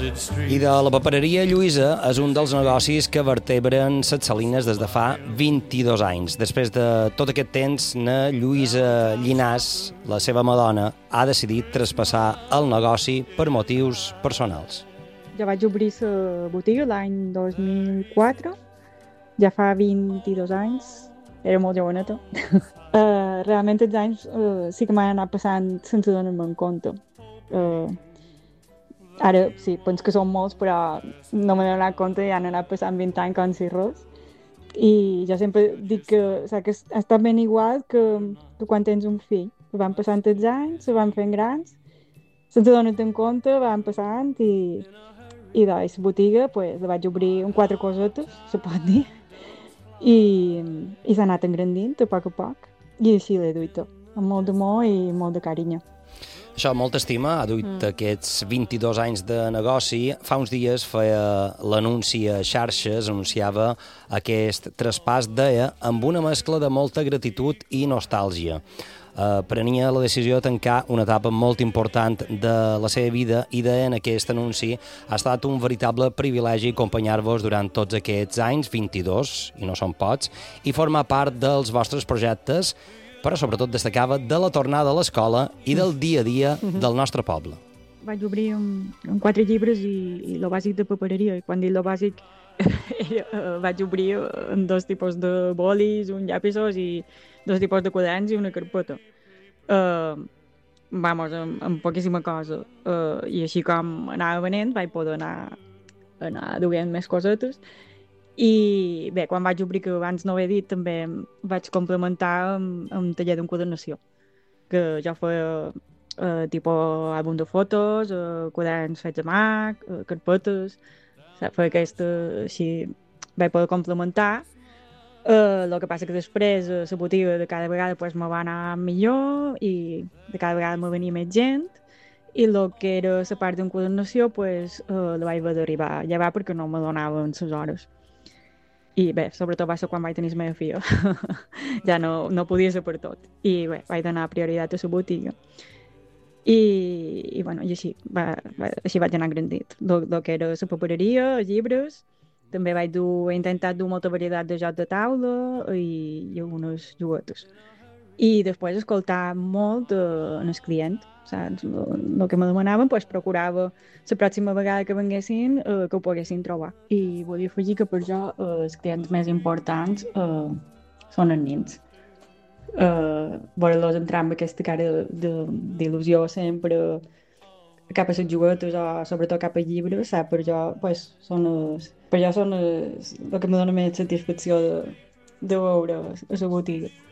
I de la papereria Lluïsa és un dels negocis que vertebren Ses Salines des de fa 22 anys. Després de tot aquest temps, na Lluïsa Llinàs, la seva madona, ha decidit traspassar el negoci per motius personals. Jo vaig obrir la botiga l'any 2004, ja fa 22 anys, era molt joveneta. Realment els anys sí que m'han anat passant sense donar-me'n compte. Ara sí, penso que són molts, però no m'he donat compte i han anat passant 20 anys com si res. I jo sempre dic que, que ha estat ben igual que quan tens un fill. Van passant els anys, se van fent grans, sense donar-te'n compte, van passant i doncs la botiga pues, la vaig obrir amb 4 cosetes, se pot dir, i s'ha anat engrandint a poc, i així l'he duit, amb molt d'amor i molt de carinyo. Això, molta estima, ha duit aquests 22 anys de negoci. Fa uns dies feia l'anunci a xarxes, anunciava aquest traspàs, deia, amb una mescla de molta gratitud i nostàlgia. Prenia la decisió de tancar una etapa molt important de la seva vida i deia en aquest anunci ha estat un veritable privilegi acompanyar-vos durant tots aquests anys, 22, i no són pocs, i formar part dels vostres projectes, però sobretot destacava de la tornada a l'escola i del dia a dia del nostre poble. Vaig obrir amb 4 llibres i lo bàsic de papereria, i quan dic lo bàsic vaig obrir amb 2 tipus de bolis, un llapisos i 2 tipus de quaderns i una carpeta. Amb poquíssima cosa. I així com anava venent vaig poder anar duent més cosetes. I bé, quan vaig obrir, que abans no ho he dit, també vaig complementar amb un taller d'enquadernació, que jo feia tipus àlbum de fotos, quaderns fets a mà, carpetes, feia aquesta, així vaig poder complementar. El que passa que després la botiga de cada vegada pues, me va anar millor i de cada vegada me venia més gent, i el que era la part d'enquadernació pues, la vaig haver d'arribar a llevar perquè no me donaven les hores. I bé, sobretot va ser quan vaig tenir la meva filla. Ja no podia ser per tot. I bé, vaig donar prioritat a la botiga. I bueno, i així vaig anar engrandit. El que era la papereria, els llibres, també he intentat dur molta varietat de jocs de taula i algunes juguetes. I després escoltar molt en el client, saps? El que me demanaven, pues, procurava la pròxima vegada que venguessin que ho poguessin trobar. I volia afegir que per jo els clients més importants són els nens. Veure-los entrar amb aquesta cara d'il·lusió sempre cap a les juguetes o sobretot cap a llibres, saps? Per jo són el que em dona més satisfacció de veure a la botiga.